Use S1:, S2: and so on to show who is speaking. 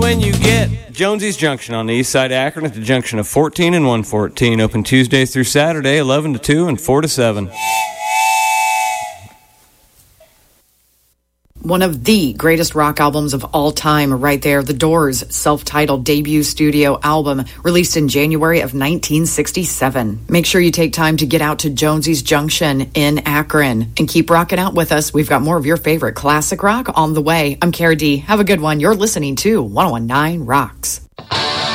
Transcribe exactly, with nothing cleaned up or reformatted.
S1: when you get Jonesy's Junction on the east side of Akron at the junction of fourteen and one fourteen. Open Tuesday through Saturday, eleven to two and four to seven.
S2: One of the greatest rock albums of all time right there, The Doors' self-titled debut studio album released in January of nineteen sixty-seven. Make sure you take time to get out to Jonesy's Junction in Akron and keep rocking out with us. We've got more of your favorite classic rock on the way. I'm Cara D. Have a good one. You're listening to one oh one point nine Rocks.